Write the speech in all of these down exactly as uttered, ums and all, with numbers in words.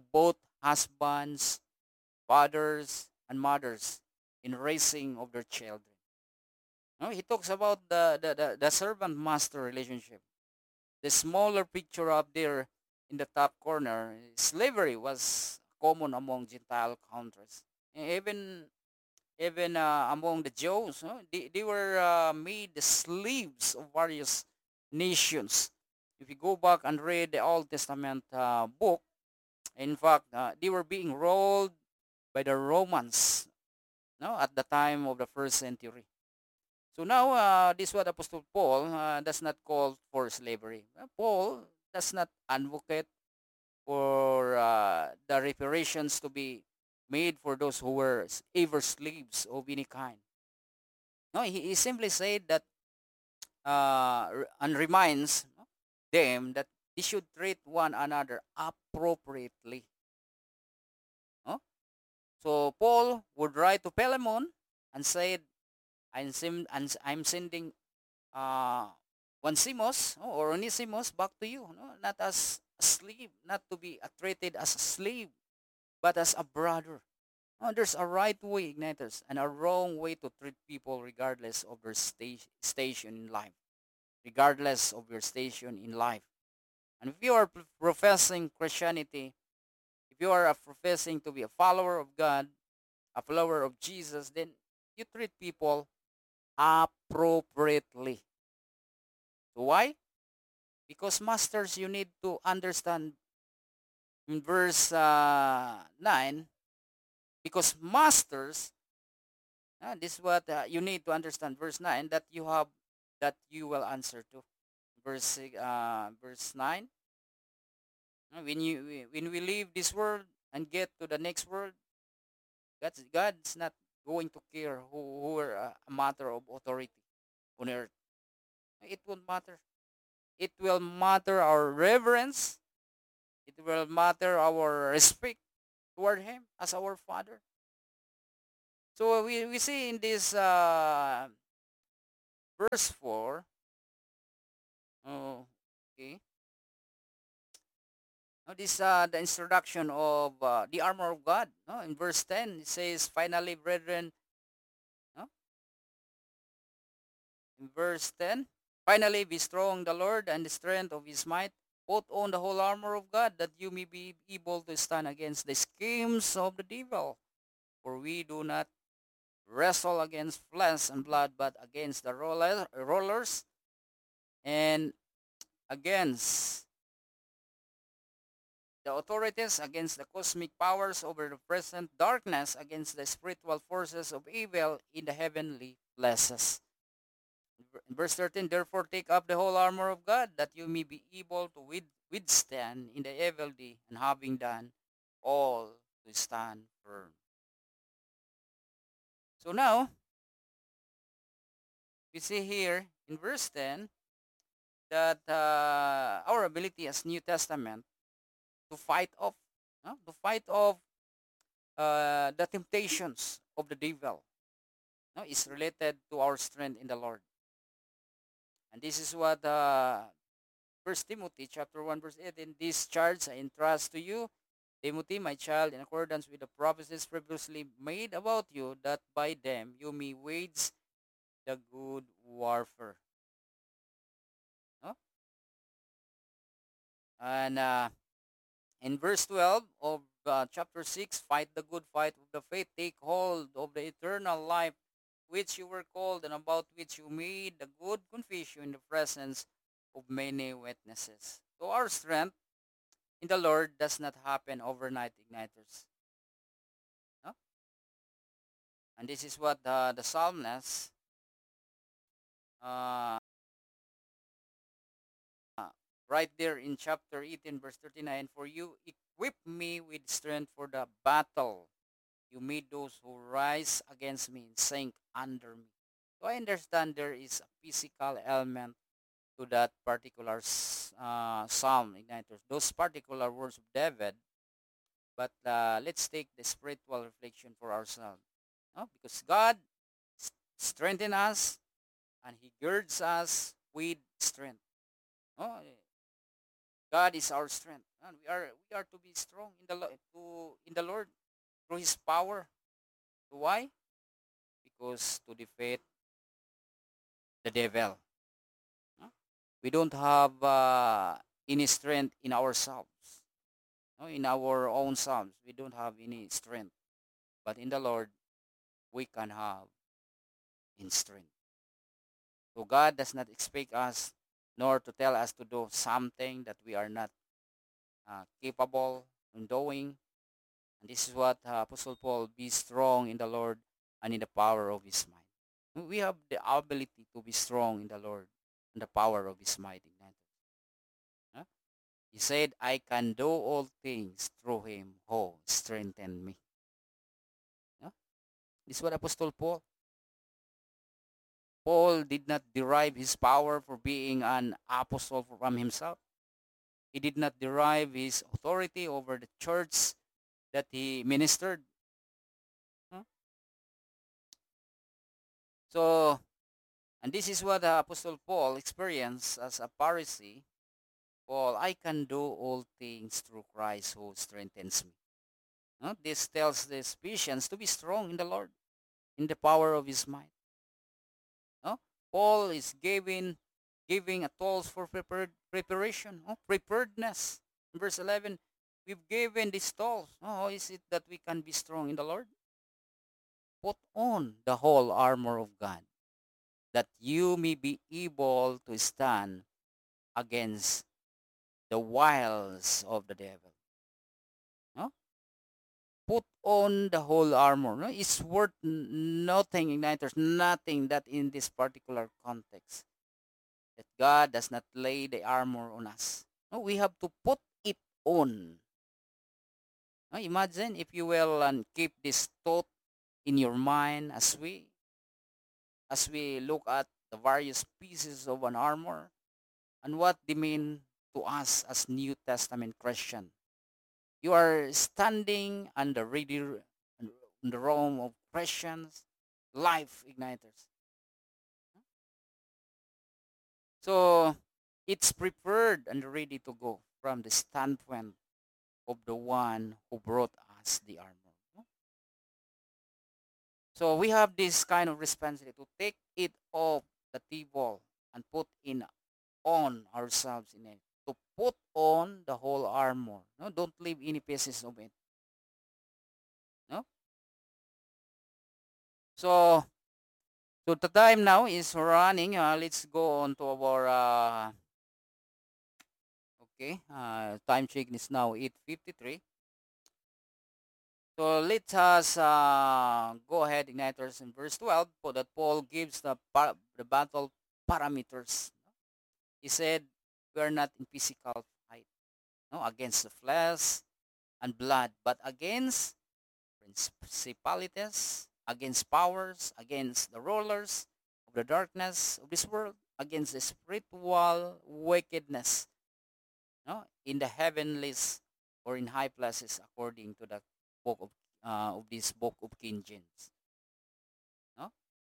both husbands, fathers, and mothers in raising of their children. No, he talks about the, the, the, the servant master relationship. The smaller picture up there in the top corner, slavery was common among Gentile countries. Even even uh, among the Jews, no? they, they were uh, made the slaves of various nations. If you go back and read the Old Testament uh, book, in fact, uh, they were being ruled by the Romans, no, at the time of the first century. So now, uh, this what Apostle Paul uh, does not call for slavery. Uh, Paul does not advocate for uh, the reparations to be made for those who were s- ever slaves of any kind. No, he, he simply said that uh, r- and reminds them that they should treat one another appropriately. No? So Paul would write to Philemon and said, I'm, sim- I'm I'm sending uh, Onesimus oh, or Onesimus back to you, no? Not as a slave, not to be uh, treated as a slave, but as a brother. Oh, there's a right way, igniters, and a wrong way to treat people regardless of their sta- station in life. Regardless of your station in life. And if you are p- professing Christianity, if you are uh, professing to be a follower of God, a follower of Jesus, then you treat people appropriately. So why? Because masters, you need to understand in verse uh, nine, because masters, uh, this is what uh, you need to understand, verse nine, that you have, that you will answer to. Verse, si- uh, verse nine, uh, when, you, when we leave this world and get to the next world, God's, God's not going to care who, who are uh, a matter of authority on earth. It won't matter. It will matter our reverence. It will matter our respect toward Him as our Father. So we, we see in this uh, verse four, oh, okay, now this uh, the introduction of uh, the armor of God. No? In verse ten, it says, finally, brethren, no? In verse ten, finally, be strong in the Lord and the strength of His might. Put on the whole armor of God, that you may be able to stand against the schemes of the devil. For we do not wrestle against flesh and blood, but against the roller, rollers and against the authorities, against the cosmic powers over the present darkness, against the spiritual forces of evil in the heavenly places. In verse thirteen, therefore take up the whole armor of God, that you may be able to with, withstand in the evil day, and having done all, to stand firm. So now, we see here in verse ten that uh, our ability as New Testament to fight off, no? to fight off uh, the temptations of the devil, no? is related to our strength in the Lord. And this is what uh, First Timothy chapter one verse eight, in this charge I entrust to you, Timothy, my child, in accordance with the prophecies previously made about you, that by them you may wage the good warfare. No? And uh, in verse twelve of uh, chapter six, fight the good fight of the faith, take hold of the eternal life which you were called, and about which you made a good confession in the presence of many witnesses. So our strength in the Lord does not happen overnight, igniters. No? And this is what the, the psalmist uh, right there in chapter eighteen, verse thirty-nine, for you equip me with strength for the battle. You made those who rise against me sink under me. So I understand there is a physical element to that particular uh, psalm, igniters, those particular words of David. But uh, let's take the spiritual reflection for ourselves. No? Because God strengthens us and He girds us with strength. No? God is our strength. And we are we are to be strong in the Lo- to in the Lord through His power. Why? Because to defeat the devil. No? We don't have uh, any strength in ourselves. No? In our own selves, we don't have any strength. But in the Lord, we can have in strength. So God does not expect us nor to tell us to do something that we are not uh, capable in doing. And this is what uh, Apostle Paul, be strong in the Lord and in the power of his might. We have the ability to be strong in the Lord and the power of his might. Huh? He said, I can do all things through him who strengthened me. Huh? This is what Apostle Paul. Paul did not derive his power for being an apostle from himself. He did not derive his authority over the church that he ministered. Huh? So, and this is what the Apostle Paul experienced as a Pharisee. Paul, I can do all things through Christ who strengthens me. Huh? This tells the Ephesians to be strong in the Lord, in the power of his might. Huh? Paul is giving giving a tools for prepared preparation, huh? Preparedness. In verse eleven, we've given these tools. Oh, how is it that we can be strong in the Lord? Put on the whole armor of God, that you may be able to stand against the wiles of the devil. No? Put on the whole armor. No? It's worth nothing, igniters, nothing that in this particular context. That God does not lay the armor on us. No, we have to put it on. No, imagine if you will um, keep this thought in your mind as we as we look at the various pieces of an armor and what they mean to us as New Testament Christian. You are standing on the ready on the realm of Christians, life igniters. So it's prepared and ready to go from the standpoint of the one who brought us the armor. So we have this kind of responsibility to take it off the table and put in on ourselves in it. To put on the whole armor. No, don't leave any pieces of it. No. So so the time now is running. Uh, let's go on to our uh, okay. Uh, time check is now eight fifty three. So let us uh, go ahead, igniters, in verse twelve, for that Paul gives the, par- the battle parameters. He said, we are not in physical fight, no, against the flesh and blood, but against principalities, against powers, against the rulers of the darkness of this world, against the spiritual wickedness, no, in the heavenlies or in high places, according to the book of uh, of this book of King James. No?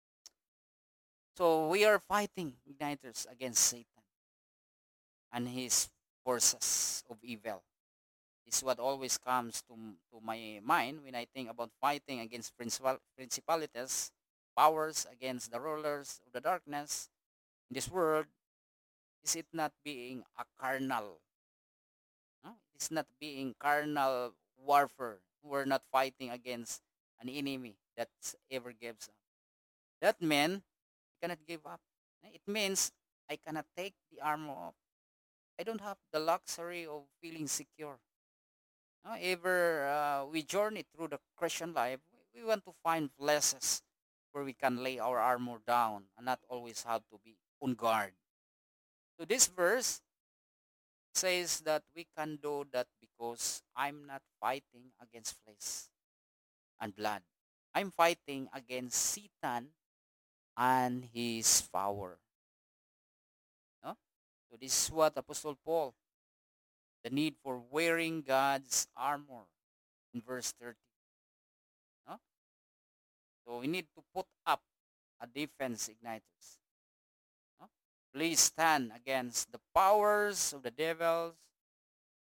So we are fighting, igniters, against Satan and his forces of evil. This is what always comes to, to my mind when I think about fighting against principal, principalities, powers, against the rulers of the darkness in this world. Is it not being a carnal? No? It's not being carnal warfare. We're not fighting against an enemy that ever gives up. That means I cannot give up. It means I cannot take the armor off. I don't have the luxury of feeling secure. No, ever uh, we journey through the Christian life, we, we want to find places where we can lay our armor down and not always have to be on guard. So this verse says that we can do that because I'm not fighting against flesh and blood. I'm fighting against Satan and his power. No? So this is what Apostle Paul, the need for wearing God's armor in verse thirty. No? So we need to put up a defense igniters. No? Please stand against the powers of the devils.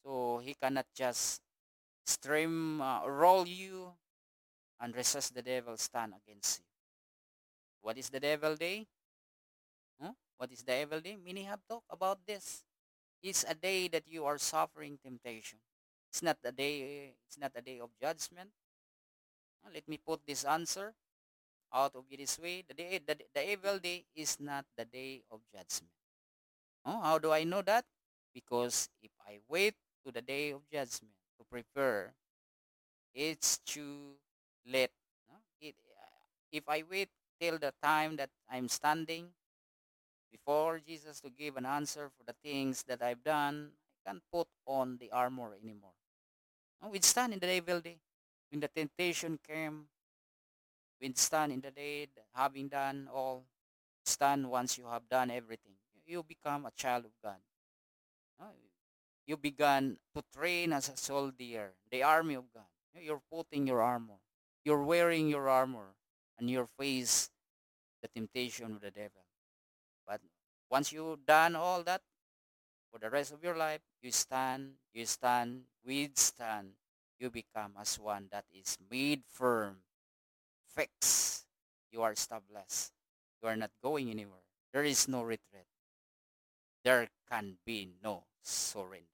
So he cannot just stream uh, roll you and resist the devil stand against you. What is the devil day? Huh? What is the devil day? Many have talked about this. It's a day that you are suffering temptation. It's not a day. It's not a day of judgment. Uh, Let me put this answer out of this way. The day, the, the evil day is not the day of judgment. Oh, how do I know that? Because if I wait to the day of judgment to prepare, it's too late. No? It, uh, if I wait till the time that I'm standing before Jesus to give an answer for the things that I've done, I can't put on the armor anymore. No, we'd stand in the evil day. When the temptation came, we'd stand in the day that having done all. Stand once you have done everything. You become a child of God. No? You began to train as a soldier, the army of God. You're putting your armor. You're wearing your armor and you face the temptation of the devil. But once you've done all that, for the rest of your life, you stand, you stand, withstand. You become as one that is made firm, fixed. You are established. You are not going anywhere. There is no retreat. There can be no surrender.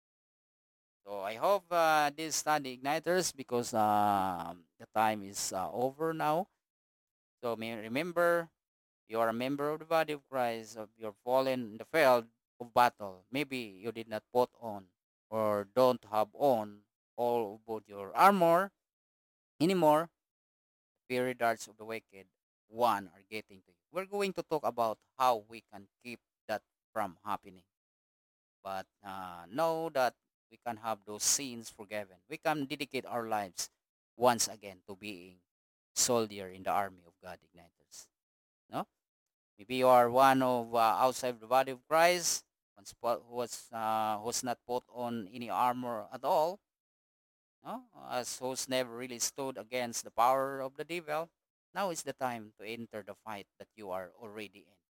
So I hope uh, this study igniters because um, the time is uh, over now. So may remember, you are a member of the body of Christ. Of you're fallen in the field of battle. Maybe you did not put on or don't have on all about your armor anymore. Fiery darts of the wicked one are getting to you. We're going to talk about how we can keep that from happening. But uh, know that we can have those sins forgiven. We can dedicate our lives once again to being soldier in the army of God igniters. No? Maybe you are one of uh, outside the body of Christ, once po- who was uh, who's not put on any armor at all, no? As who's never really stood against the power of the devil. Now is the time to enter the fight that you are already in.